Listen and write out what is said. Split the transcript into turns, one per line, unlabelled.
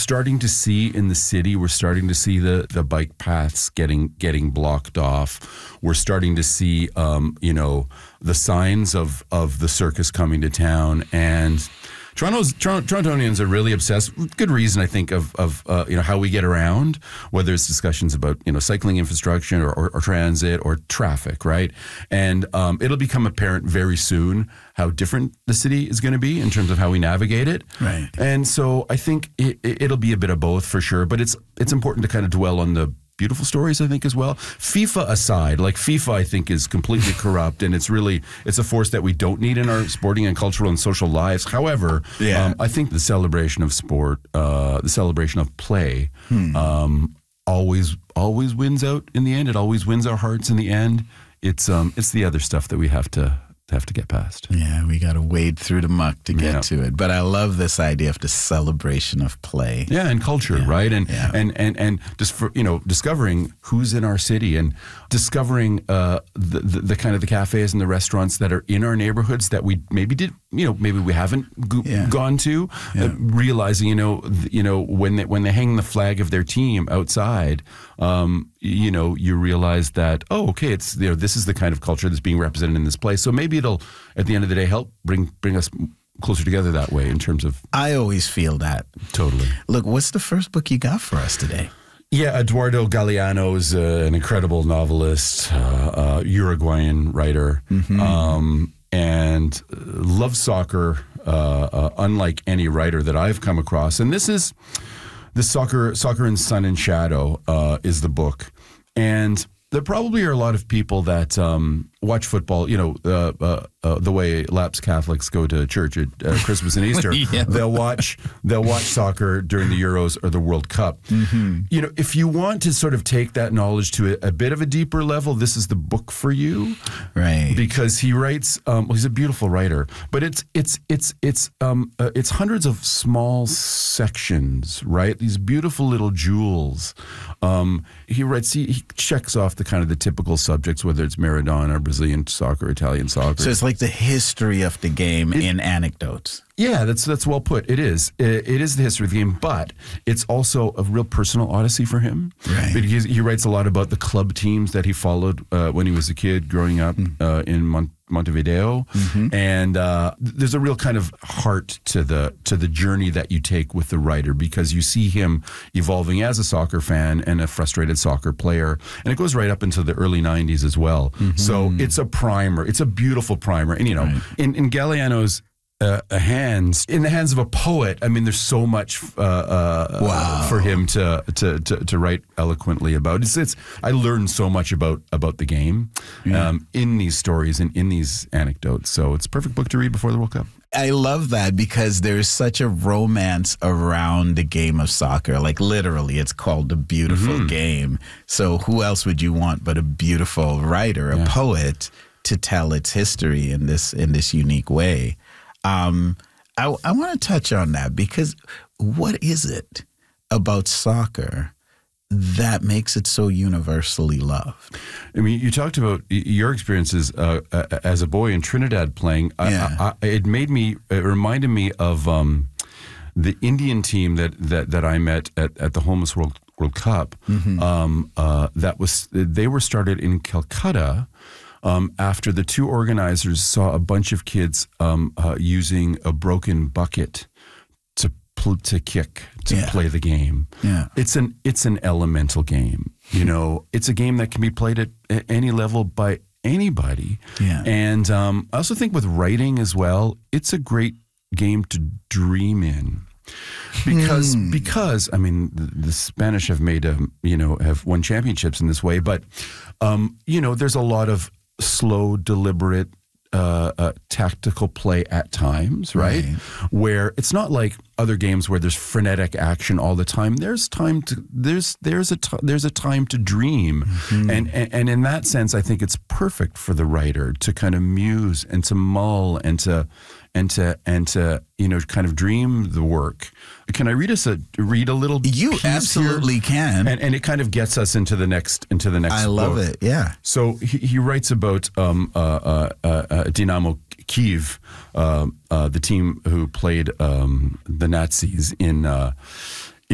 starting to see in the city, we're starting to see the bike paths getting blocked off. We're starting to see, the signs of the circus coming to town. And Torontonians are really obsessed, with good reason, I think, of how we get around, whether it's discussions about, cycling infrastructure or transit or traffic, right? And it'll become apparent very soon how different the city is going to be in terms of how we navigate it.
Right.
And so I think it'll be a bit of both for sure, but it's important to kind of dwell on the beautiful stories, I think, as well. FIFA aside, FIFA, I think, is completely corrupt, and it's a force that we don't need in our sporting and cultural and social lives. However, I think the celebration of sport, the celebration of play, always wins out in the end. It always wins our hearts in the end. It's the other stuff that we have to get past.
Yeah, we got to wade through the muck to get to it. But I love this idea of the celebration of play.
Yeah, and culture, right? And just for discovering who's in our city and discovering the kind of the cafes and the restaurants that are in our neighborhoods that we maybe we haven't gone to. Realizing when they hang the flag of their team outside, you realize that it's this is the kind of culture that's being represented in this place. So maybe it'll at the end of the day help bring us closer together that way in terms of.
I always feel that.
Totally.
Look, what's the first book you got for us today?
Yeah, Eduardo Galeano is an incredible novelist, Uruguayan writer, and loves soccer unlike any writer that I've come across. And this is the Soccer in Sun and Shadow is the book. And there probably are a lot of people that watch football, the way Lapsed Catholics go to church at Christmas and Easter. They'll watch soccer during the Euros or the World Cup. If you want to sort of take that knowledge to a bit of a deeper level, this is the book for you,
right?
Because he writes. He's a beautiful writer, but it's hundreds of small sections, right? These beautiful little jewels. He writes. He checks off the kind of the typical subjects, whether it's Maradona, Brazilian soccer, Italian soccer.
So it's like the history of the game in anecdotes.
Yeah, that's well put. It is. It is the history of the game, but it's also a real personal odyssey for him.
Right.
Because he writes a lot about the club teams that he followed when he was a kid growing up in Montevideo, and there's a real kind of heart to the journey that you take with the writer, because you see him evolving as a soccer fan and a frustrated soccer player, and it goes right up into the early 90s as well. So it's a primer. It's a beautiful primer, and in Galeano's in the hands of a poet. I mean, there's so much for him to write eloquently about. I learned so much about the game in these stories and in these anecdotes. So it's a perfect book to read before the World Cup.
I love that, because there's such a romance around the game of soccer. Like, literally, it's called the beautiful game. So who else would you want but a beautiful writer, a poet, to tell its history in this unique way? I want to touch on that, because what is it about soccer that makes it so universally loved?
I mean, you talked about your experiences as a boy in Trinidad playing. It reminded me of the Indian team that I met at the Homeless World Cup. They were started in Calcutta. After the two organizers saw a bunch of kids using a broken bucket to kick to play the game. Yeah, it's an elemental game. It's a game that can be played at any level by anybody. Yeah, and I also think with writing as well, it's a great game to dream in. Because I mean, the Spanish have have won championships in this way, but there's a lot of slow, deliberate, tactical play at times, right? Where it's not like other games where there's frenetic action all the time. There's time to there's a time to dream, and in that sense, I think it's perfect for the writer to kind of muse and to mull and to kind of dream the work. Can I read a little? You
absolutely can,
and it kind of gets us into the next.
I love it. Yeah.
So he writes about Dynamo Kyiv, the team who played the Nazis in